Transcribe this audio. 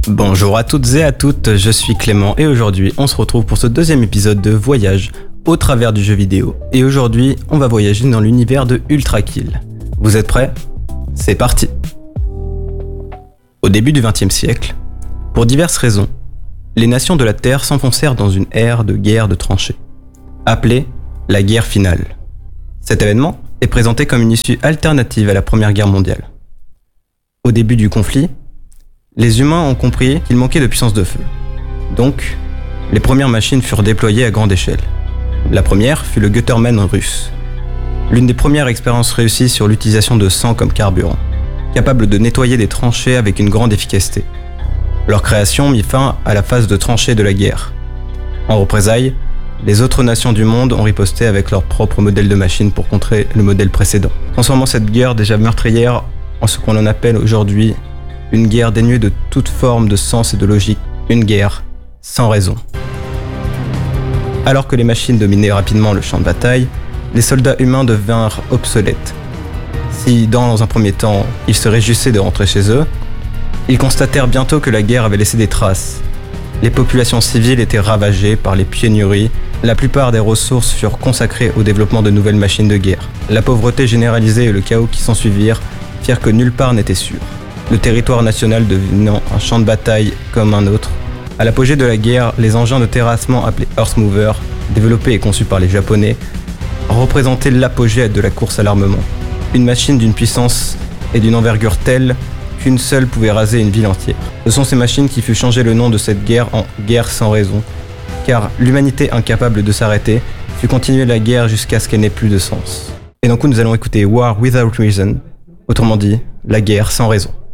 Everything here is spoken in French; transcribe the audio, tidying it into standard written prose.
Bonjour à toutes et à toutes, je suis Clément et aujourd'hui on se retrouve pour ce deuxième épisode de Voyage au travers du jeu vidéo. Et aujourd'hui on va voyager dans l'univers de Ultra Kill. Vous êtes prêts ? C'est parti ! Au début du XXe siècle, pour diverses raisons, les nations de la Terre s'enfoncèrent dans une ère de guerre de tranchées, appelée la guerre finale. Cet événement est présenté comme une issue alternative à la Première Guerre mondiale. Au début du conflit, les humains ont compris qu'il manquait de puissance de feu. Donc, les premières machines furent déployées à grande échelle. La première fut le Gutterman russe, l'une des premières expériences réussies sur l'utilisation de sang comme carburant, capable de nettoyer des tranchées avec une grande efficacité. Leur création mit fin à la phase de tranchée de la guerre. En représailles, les autres nations du monde ont riposté avec leur propre modèle de machine pour contrer le modèle précédent, transformant cette guerre déjà meurtrière en ce qu'on en appelle aujourd'hui une guerre dénuée de toute forme de sens et de logique, une guerre sans raison. Alors que les machines dominaient rapidement le champ de bataille, les soldats humains devinrent obsolètes. Si, dans un premier temps, ils se réjouissaient de rentrer chez eux, ils constatèrent bientôt que la guerre avait laissé des traces. Les populations civiles étaient ravagées par les pénuries, la plupart des ressources furent consacrées au développement de nouvelles machines de guerre. La pauvreté généralisée et le chaos qui s'ensuivirent firent que nulle part n'était sûr. Le territoire national devenant un champ de bataille comme un autre. À l'apogée de la guerre, les engins de terrassement appelés Earthmovers, développés et conçus par les Japonais, représentaient l'apogée de la course à l'armement. Une machine d'une puissance et d'une envergure telle qu'une seule pouvait raser une ville entière. Ce sont ces machines qui furent changé le nom de cette guerre en guerre sans raison, car l'humanité incapable de s'arrêter fut continuer la guerre jusqu'à ce qu'elle n'ait plus de sens. Et donc nous allons écouter War Without Reason, autrement dit, la guerre sans raison.